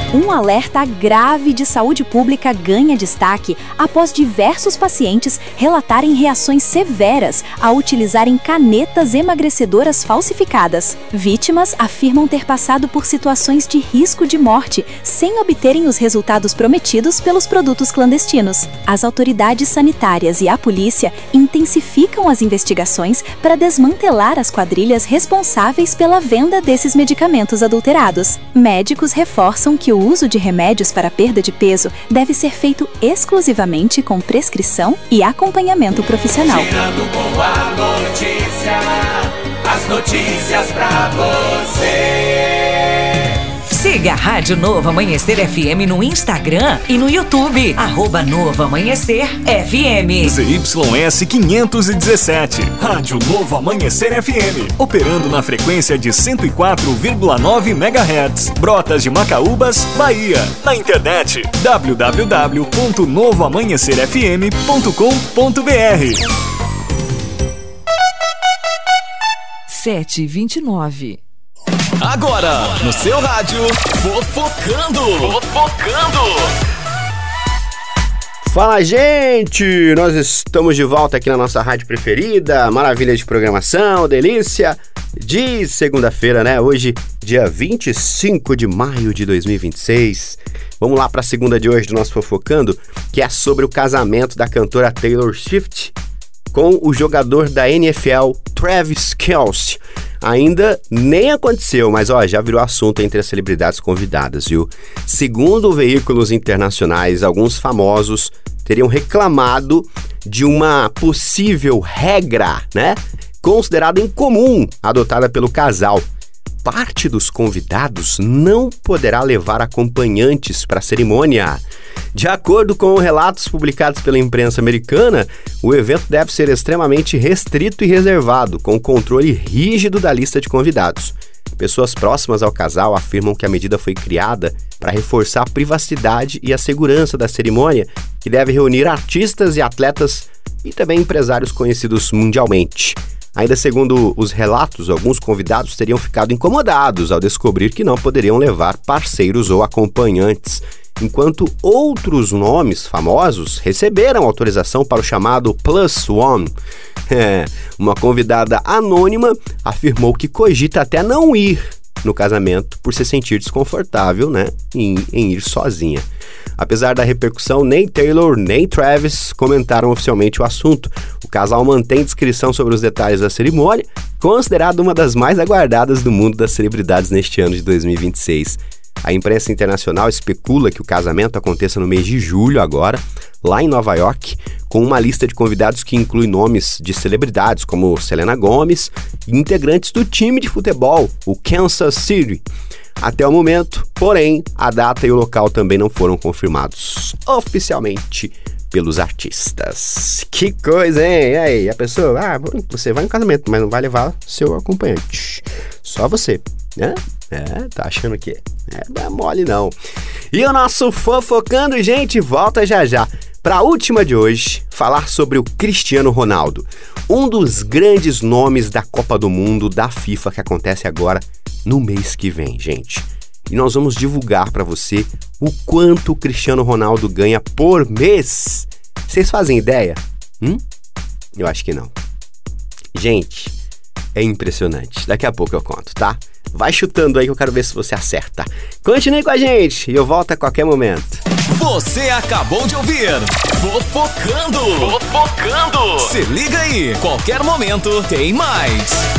Um alerta grave de saúde pública ganha destaque após diversos pacientes relatarem reações severas ao utilizarem canetas emagrecedoras falsificadas. Vítimas afirmam ter passado por situações de risco de morte sem obterem os resultados prometidos pelos produtos clandestinos. As autoridades sanitárias e a polícia intensificam as investigações para desmantelar as quadrilhas responsáveis pela venda desses medicamentos adulterados. Médicos reforçam que o uso de remédios para perda de peso deve ser feito exclusivamente com prescrição e acompanhamento profissional. Girando com a notícia, as notícias pra você. Siga a Rádio Novo Amanhecer FM no Instagram e no YouTube. @Novo Amanhecer FM. ZYS 517. Rádio Novo Amanhecer FM. Operando na frequência de 104,9 MHz. Brotas de Macaúbas, Bahia. Na internet www.novoamanhecerfm.com.br. 7h29. Agora, no seu rádio, Fofocando. Fala, gente! Nós estamos de volta aqui na nossa rádio preferida, maravilha de programação, delícia de segunda-feira, né? Hoje, dia 25 de maio de 2026. Vamos lá para a segunda de hoje do nosso Fofocando, que é sobre o casamento da cantora Taylor Swift com o jogador da NFL, Travis Kelce. Ainda nem aconteceu, mas já virou assunto entre as celebridades convidadas, viu? Segundo veículos internacionais, alguns famosos teriam reclamado de uma possível regra, né? Considerada incomum, adotada pelo casal. Parte dos convidados não poderá levar acompanhantes para a cerimônia. De acordo com relatos publicados pela imprensa americana, o evento deve ser extremamente restrito e reservado, com controle rígido da lista de convidados. Pessoas próximas ao casal afirmam que a medida foi criada para reforçar a privacidade e a segurança da cerimônia, que deve reunir artistas e atletas e também empresários conhecidos mundialmente. Ainda segundo os relatos, alguns convidados teriam ficado incomodados ao descobrir que não poderiam levar parceiros ou acompanhantes, enquanto outros nomes famosos receberam autorização para o chamado Plus One. Uma convidada anônima afirmou que cogita até não ir no casamento por se sentir desconfortável, né, em ir sozinha. Apesar da repercussão, nem Taylor nem Travis comentaram oficialmente o assunto. O casal mantém descrição sobre os detalhes da cerimônia, considerada uma das mais aguardadas do mundo das celebridades neste ano de 2026. A imprensa internacional especula que o casamento aconteça no mês de julho agora, lá em Nova York, com uma lista de convidados que inclui nomes de celebridades como Selena Gomez e integrantes do time de futebol, o Kansas City. Até o momento, porém, a data e o local também não foram confirmados oficialmente pelos artistas. Que coisa, hein? E aí, a pessoa, você vai no casamento, mas não vai levar seu acompanhante. Só você, né? Tá achando que é mole não. E o nosso Fofocando, gente, volta já para a última de hoje, falar sobre o Cristiano Ronaldo, um dos grandes nomes da Copa do Mundo da FIFA que acontece agora no mês que vem, gente. E nós vamos divulgar para você o quanto o Cristiano Ronaldo ganha por mês. Vocês fazem ideia? Eu acho que não. Gente, é impressionante. Daqui a pouco eu conto, tá? Vai chutando aí que eu quero ver se você acerta. Continue com a gente e eu volto a qualquer momento. Você acabou de ouvir Fofocando. Se liga aí, qualquer momento tem mais.